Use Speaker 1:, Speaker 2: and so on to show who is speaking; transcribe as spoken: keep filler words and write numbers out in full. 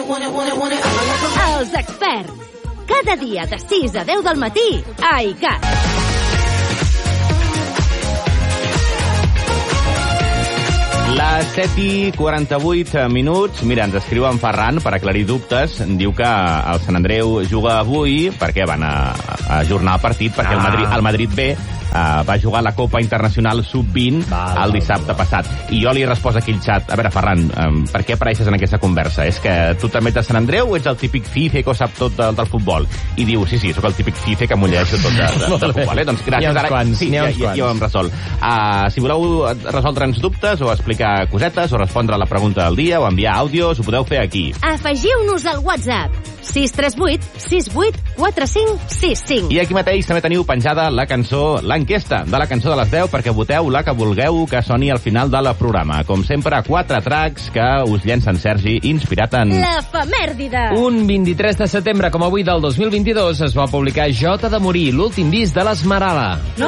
Speaker 1: Els experts. Cada dia de sis a deu del matí a iCat.
Speaker 2: Les set i quaranta-vuit minuts. Mira, ens escriu en Ferran per aclarir dubtes. Diu que el Sant Andreu juga avui perquè van a, a ajornar el partit perquè ah. el Madrid, el Madrid B Uh, va jugar la Copa Internacional sub vint val, el dissabte val. passat. I jo li he respost aquí al xat, a veure, Ferran, um, per què apareixes en aquesta conversa? És que tu també ets de Sant Andreu o ets el típic fife que ho sap tot del, del futbol? I diu, sí, sí, sóc el típic fife que m'ho llegeixo tot de, de, del futbol. Eh? Doncs gràcies, ara
Speaker 3: quants,
Speaker 2: sí, ja, ja, ja ho hem resolt. Uh, si voleu resoldre'ns dubtes o explicar cosetes o respondre a la pregunta del dia o enviar àudios, ho podeu fer aquí.
Speaker 1: Afegiu-nos al WhatsApp sis tres vuit sis vuit quatre cinc sis cinc.
Speaker 2: I aquí mateix també teniu penjada la cançó, l'enquesta de la cançó de les deu, perquè voteu la que vulgueu que soni al final del programa. Com sempre, quatre tracks que us llencen Sergi, inspirat en...
Speaker 1: L'efemèrdide!
Speaker 3: Un vint-i-tres de setembre, com avui del dos mil vint-i-dos, es va publicar Jota de Morir, l'últim disc de l'Esmerala. No.